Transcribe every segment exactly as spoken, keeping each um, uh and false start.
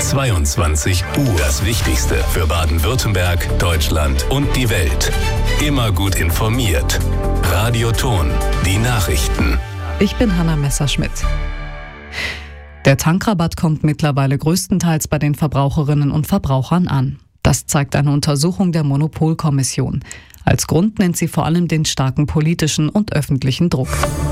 zweiundzwanzig Uhr. Das Wichtigste für Baden-Württemberg, Deutschland und die Welt. Immer gut informiert. Radioton, die Nachrichten. Ich bin Hanna Messerschmidt. Der Tankrabatt kommt mittlerweile größtenteils bei den Verbraucherinnen und Verbrauchern an. Das zeigt eine Untersuchung der Monopolkommission. Als Grund nennt sie vor allem den starken politischen und öffentlichen Druck.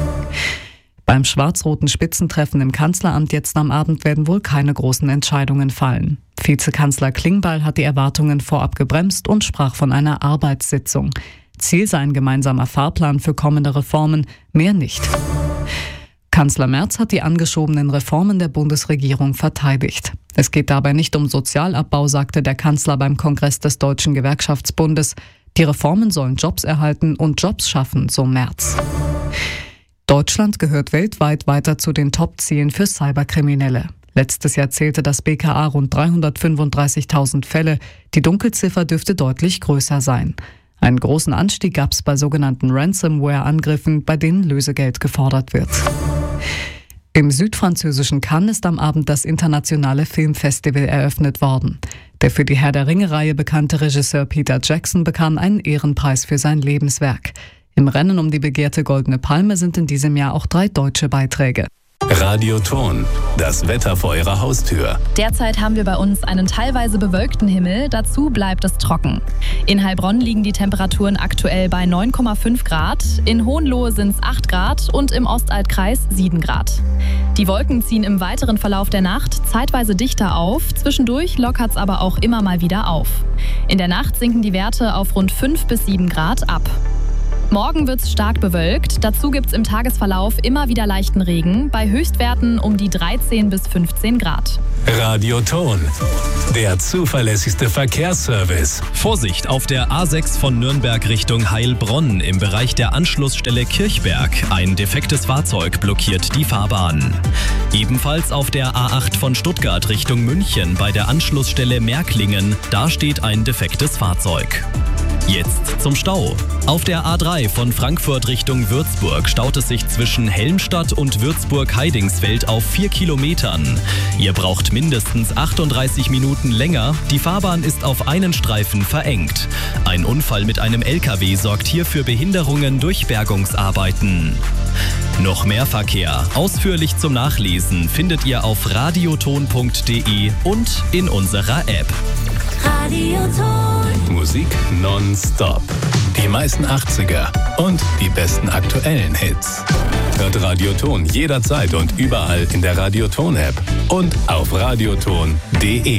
Beim schwarz-roten Spitzentreffen im Kanzleramt jetzt am Abend werden wohl keine großen Entscheidungen fallen. Vizekanzler Klingbeil hat die Erwartungen vorab gebremst und sprach von einer Arbeitssitzung. Ziel sei ein gemeinsamer Fahrplan für kommende Reformen, mehr nicht. Kanzler Merz hat die angeschobenen Reformen der Bundesregierung verteidigt. Es geht dabei nicht um Sozialabbau, sagte der Kanzler beim Kongress des Deutschen Gewerkschaftsbundes. Die Reformen sollen Jobs erhalten und Jobs schaffen, so Merz. Deutschland gehört weltweit weiter zu den Top-Zielen für Cyberkriminelle. Letztes Jahr zählte das B K A rund dreihundertfünfunddreißigtausend Fälle. Die Dunkelziffer dürfte deutlich größer sein. Einen großen Anstieg gab es bei sogenannten Ransomware-Angriffen, bei denen Lösegeld gefordert wird. Im südfranzösischen Cannes ist am Abend das internationale Filmfestival eröffnet worden. Der für die Herr der Ringe-Reihe bekannte Regisseur Peter Jackson bekam einen Ehrenpreis für sein Lebenswerk. Im Rennen um die begehrte Goldene Palme sind in diesem Jahr auch drei deutsche Beiträge. Radioton, das Wetter vor Ihrer Haustür. Derzeit haben wir bei uns einen teilweise bewölkten Himmel, dazu bleibt es trocken. In Heilbronn liegen die Temperaturen aktuell bei neun Komma fünf Grad, in Hohenlohe sind es acht Grad und im Ostaltkreis sieben Grad. Die Wolken ziehen im weiteren Verlauf der Nacht zeitweise dichter auf, zwischendurch lockert es aber auch immer mal wieder auf. In der Nacht sinken die Werte auf rund fünf bis sieben Grad ab. Morgen wird es stark bewölkt, dazu gibt es im Tagesverlauf immer wieder leichten Regen, bei Höchstwerten um die dreizehn bis fünfzehn Grad. Radioton, der zuverlässigste Verkehrsservice. Vorsicht auf der A sechs von Nürnberg Richtung Heilbronn im Bereich der Anschlussstelle Kirchberg. Ein defektes Fahrzeug blockiert die Fahrbahn. Ebenfalls auf der A acht von Stuttgart Richtung München bei der Anschlussstelle Märklingen. Da steht ein defektes Fahrzeug. Jetzt zum Stau. Auf der A drei von Frankfurt Richtung Würzburg staut es sich zwischen Helmstadt und Würzburg-Heidingsfeld auf vier Kilometern. Ihr braucht mindestens achtunddreißig Minuten länger. Die Fahrbahn ist auf einen Streifen verengt. Ein Unfall mit einem L K W sorgt hier für Behinderungen durch Bergungsarbeiten. Noch mehr Verkehr, ausführlich zum Nachlesen, findet ihr auf radioton punkt de und in unserer App. Radioton. Musik nonstop. Die meisten achtziger und die besten aktuellen Hits. Hört Radioton jederzeit und überall in der Radioton-App und auf radioton punkt de.